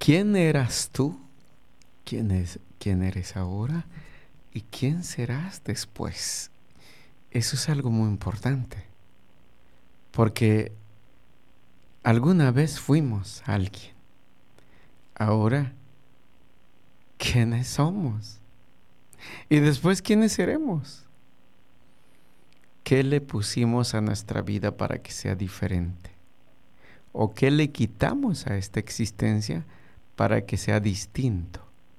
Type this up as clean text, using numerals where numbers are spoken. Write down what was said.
¿Quién eras tú? ¿Quién eres ahora? ¿Y quién serás después? Eso es algo muy importante, porque alguna vez fuimos alguien. Ahora, ¿quiénes somos? Y después, ¿quiénes seremos? ¿Qué le pusimos a nuestra vida para que sea diferente? ¿O qué le quitamos a esta existencia para que sea distinto?